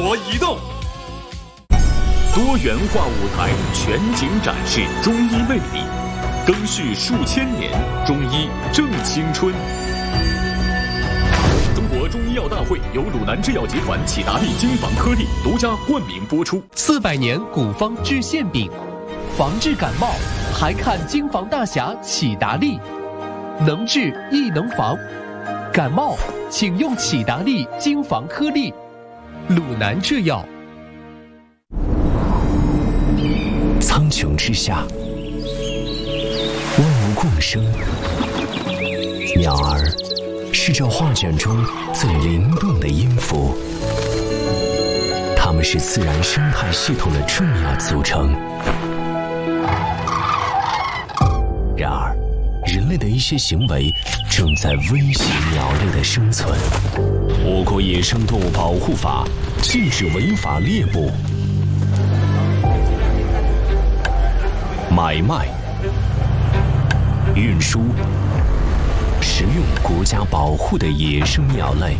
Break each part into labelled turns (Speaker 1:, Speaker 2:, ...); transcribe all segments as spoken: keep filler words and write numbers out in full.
Speaker 1: 活移动。
Speaker 2: 多元化舞台全景展示中医魅力，更续数千年，中医正青春。中国中医药大会由鲁南制药集团启达利金防颗粒独家冠名播出。
Speaker 3: 四百年古方治馅饼，防治感冒还看金防大侠启达利，能治亦能防。感冒请用启达利金防颗粒，鲁南制药。
Speaker 4: 苍穹之下，万物共生。鸟儿是这画卷中最灵动的音符，它们是自然生态系统的重要组成。然而，人类的一些行为正在威胁鸟类的生存。我国野生动物保护法禁止违法猎捕、买卖、运输、食用国家保护的野生鸟类。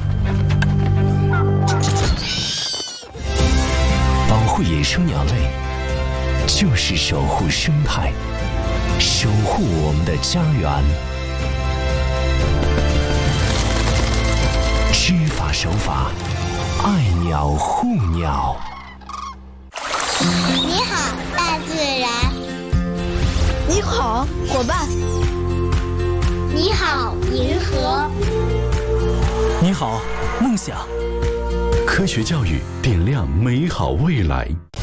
Speaker 4: 保护野生鸟类，就是守护生态，守护我们的家园。知法守法，爱鸟护鸟。
Speaker 5: 你好，大自然。
Speaker 6: 你好，伙伴。
Speaker 5: 你好，银河。
Speaker 7: 你好，梦想。
Speaker 8: 科学教育点亮美好未来。